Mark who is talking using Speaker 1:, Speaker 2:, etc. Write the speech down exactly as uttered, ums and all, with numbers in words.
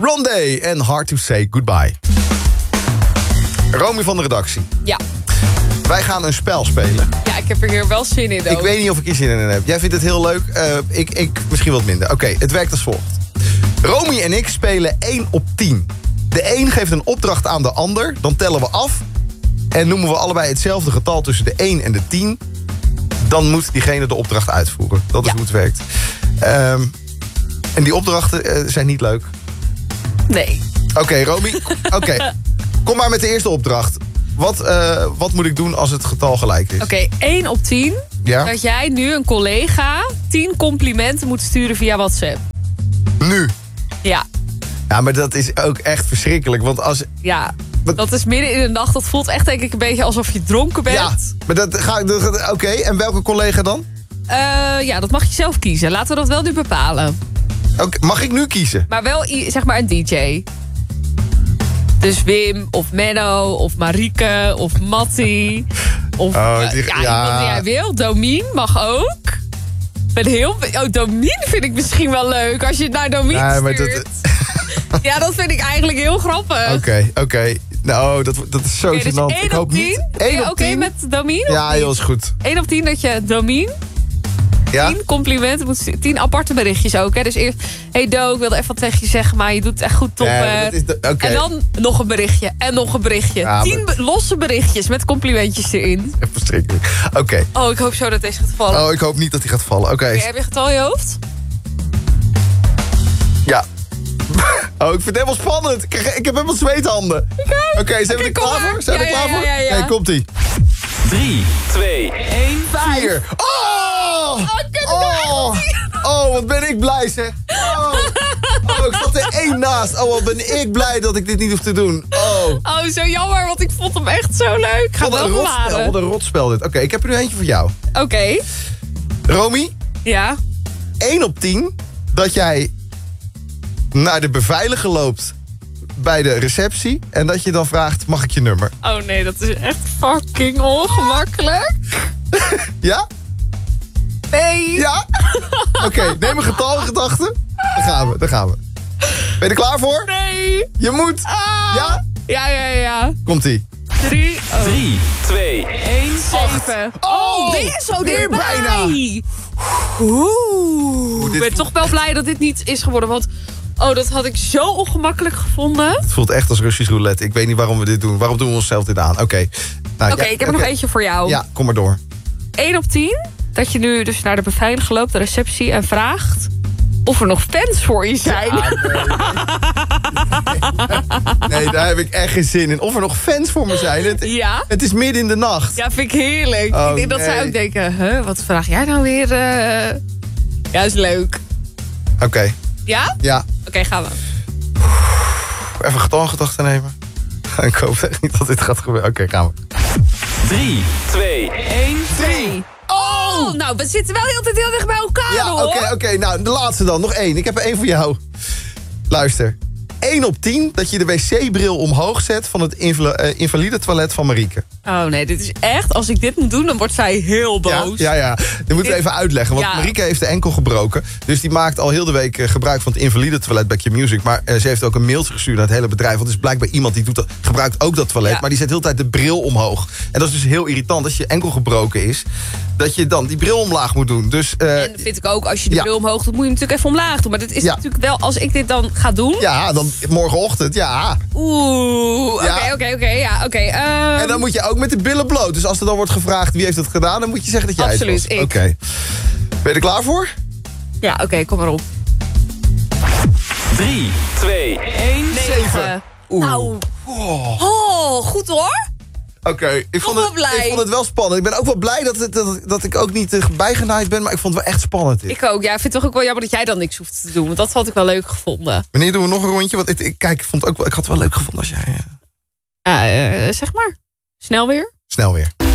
Speaker 1: Rondé en Hard to Say Goodbye. Romy van de redactie.
Speaker 2: Ja.
Speaker 1: Wij gaan een spel spelen.
Speaker 2: Ja, ik heb er hier wel zin in. Ook.
Speaker 1: Ik weet niet of ik hier zin in heb. Jij vindt het heel leuk. Uh, ik, ik misschien wat minder. Oké, okay, het werkt als volgt. Romy en ik spelen één op tien. De een geeft een opdracht aan de ander. Dan tellen we af. En noemen we allebei hetzelfde getal tussen de één en de tien. Dan moet diegene de opdracht uitvoeren. Dat is ja. hoe het werkt. Um, en die opdrachten uh, zijn niet leuk.
Speaker 2: Nee.
Speaker 1: Oké, okay, Romy. Oké. Okay. Kom maar met de eerste opdracht. Wat, uh, wat moet ik doen als het getal gelijk is?
Speaker 2: Oké, okay, één op tien. Ja? Dat jij nu een collega tien complimenten moet sturen via WhatsApp.
Speaker 1: Nu?
Speaker 2: Ja.
Speaker 1: Ja, maar dat is ook echt verschrikkelijk. Want als...
Speaker 2: Ja, wat... dat is midden in de nacht. Dat voelt echt denk ik een beetje alsof je dronken bent.
Speaker 1: Ja, maar dat ga ik... Oké, okay, en welke collega dan?
Speaker 2: Uh, ja, dat mag je zelf kiezen. Laten we dat wel nu bepalen.
Speaker 1: Okay, mag ik nu kiezen?
Speaker 2: Maar wel, zeg maar, een D J. Dus Wim, of Menno, of Marieke, of Mattie. Of
Speaker 1: oh, die,
Speaker 2: ja,
Speaker 1: ja.
Speaker 2: iemand die jij wil. Domien mag ook. Ben heel, oh, Domien vind ik misschien wel leuk. Als je het naar Domien ja, stuurt. Dat... ja, dat vind ik eigenlijk heel grappig.
Speaker 1: Oké, okay, oké. Okay. Nou, dat, dat is zo
Speaker 2: okay,
Speaker 1: gênant.
Speaker 2: Dus
Speaker 1: ik hoop niet.
Speaker 2: Oké okay, met Domien?
Speaker 1: Ja, heel is goed.
Speaker 2: één op tien dat je Domien...
Speaker 1: Ja?
Speaker 2: tien complimenten, tien aparte berichtjes ook. Hè? Dus eerst, hey Do, ik wilde even wat tegen je zeggen, maar je doet het echt goed, top.
Speaker 1: Ja, okay.
Speaker 2: En dan nog een berichtje en nog een berichtje. Ja, tien maar... losse berichtjes met complimentjes erin.
Speaker 1: Echt verschrikkelijk. Oké. Okay.
Speaker 2: Oh, ik hoop zo dat deze gaat vallen.
Speaker 1: Oh, ik hoop niet dat hij gaat vallen. Oké.
Speaker 2: Okay. Okay, heb je getal in je hoofd?
Speaker 1: Ja. Oh, ik vind het helemaal spannend. Ik, ik heb helemaal zweethanden. Oké, okay, zijn we er klaar voor? Zijn we er klaar voor?
Speaker 2: Ja, ja, ja, ja.
Speaker 1: Oké, komt-ie.
Speaker 3: drie, twee, één,
Speaker 1: vier. Oh! Oh, oh, wat ben ik blij, zeg. Oh, oh, ik zat er één naast. Oh, wat ben ik blij dat ik dit niet hoef te doen. Oh,
Speaker 2: oh zo jammer, want ik vond hem echt zo leuk. Ga
Speaker 1: wat, een rotspel, wat een rotspel dit. Oké, okay, ik heb er nu eentje voor jou.
Speaker 2: Oké. Okay.
Speaker 1: Romy?
Speaker 2: Ja?
Speaker 1: één op tien dat jij naar de beveiliger loopt bij de receptie en dat je dan vraagt, mag ik je nummer?
Speaker 2: Oh nee, dat is echt fucking ongemakkelijk.
Speaker 1: Ja?
Speaker 2: Nee.
Speaker 1: Ja? Oké, okay, neem een getal in gedachten. Daar gaan we, daar gaan we. Ben je er klaar voor?
Speaker 2: Nee.
Speaker 1: Je moet.
Speaker 2: Ah.
Speaker 1: Ja?
Speaker 2: Ja, ja, ja.
Speaker 1: Komt-ie.
Speaker 2: Drie, oh.
Speaker 3: drie, twee, één,
Speaker 2: zeven.
Speaker 1: Oh,
Speaker 2: ben je zo
Speaker 1: weer bijna.
Speaker 2: Oeh. Ik ben toch wel blij dat dit niet is geworden, want... Oh, dat had ik zo ongemakkelijk gevonden.
Speaker 1: Het voelt echt als Russisch roulette. Ik weet niet waarom we dit doen. Waarom doen we onszelf dit aan? Oké. Okay. Nou,
Speaker 2: Oké, okay,
Speaker 1: ja,
Speaker 2: ik heb er
Speaker 1: okay.
Speaker 2: nog eentje voor jou.
Speaker 1: Ja, kom maar door.
Speaker 2: één op tien. Dat je nu dus naar de beveiliger loopt, de receptie, en vraagt... of er nog fans voor je zijn.
Speaker 1: Ja, nee, nee. nee, daar heb ik echt geen zin in. Of er nog fans voor me zijn. Het,
Speaker 2: ja?
Speaker 1: Het is midden in de nacht.
Speaker 2: Ja, vind ik heerlijk.
Speaker 1: Oh,
Speaker 2: ik denk
Speaker 1: nee.
Speaker 2: dat zij ook denken... Huh, wat vraag jij nou weer? Uh... Ja, is leuk.
Speaker 1: Oké. Okay.
Speaker 2: Ja?
Speaker 1: Ja.
Speaker 2: Oké, okay, gaan we.
Speaker 1: Even getal in gedachten nemen. Ik hoop echt niet dat dit gaat gebeuren. Oké, okay, gaan we.
Speaker 3: drie, twee, één,
Speaker 2: drie. Oh, nou, we zitten wel heel, heel dicht bij elkaar,
Speaker 1: ja,
Speaker 2: hoor.
Speaker 1: Ja, oké, okay, oké. Okay. Nou, de laatste dan. Nog één. Ik heb er één voor jou. Luister. één op tien dat je de wc-bril omhoog zet van het inval uh, invalide toilet van Marieke.
Speaker 2: Oh nee, dit is echt... Als ik dit moet doen, dan wordt zij heel boos.
Speaker 1: Ja, ja. ja. Dat moeten we even uitleggen. Want ja. Marieke heeft de enkel gebroken. Dus die maakt al heel de week uh, gebruik van het invalide toilet bij Q-Music. Maar uh, ze heeft ook een mailtje gestuurd naar het hele bedrijf. Want er is blijkbaar iemand die doet dat, gebruikt ook dat toilet. Ja. Maar die zet de hele tijd de bril omhoog. En dat is dus heel irritant als je enkel gebroken is. Dat je dan die bril omlaag moet doen. Dus, uh,
Speaker 2: en dat vind ik ook, als je de
Speaker 1: ja.
Speaker 2: bril omhoog doet, moet je hem natuurlijk even omlaag doen. Maar dat is ja. natuurlijk wel, als ik dit dan ga doen...
Speaker 1: Ja, dan morgenochtend, ja.
Speaker 2: Oeh, oké,
Speaker 1: ja.
Speaker 2: oké, okay, oké, okay, ja, oké. Okay, um...
Speaker 1: En dan moet je ook met de billen bloot. Dus als er dan wordt gevraagd wie heeft het gedaan, dan moet je zeggen dat jij
Speaker 2: Absoluut,
Speaker 1: het was. Oké. Okay. Ben je er klaar voor?
Speaker 2: Ja, oké, okay, kom maar op.
Speaker 3: drie, twee, één,
Speaker 2: zeven.
Speaker 1: Oeh.
Speaker 2: Nou. Oh. oh, goed hoor.
Speaker 1: Oké, okay. ik, vond het, ik vond het wel spannend. Ik ben ook wel blij dat, het, dat, dat ik ook niet uh, bijgenaaid ben, maar ik vond het wel echt spannend. Dit.
Speaker 2: Ik ook, ja. Ik vind het toch ook wel jammer dat jij dan niks hoeft te doen, want dat had ik wel leuk gevonden.
Speaker 1: Wanneer doen we nog een rondje? Want ik, ik, kijk, ik, vond het ook wel, ik had het wel leuk gevonden als jij... Uh...
Speaker 2: Uh, uh, zeg maar. Snel weer.
Speaker 1: Snel weer.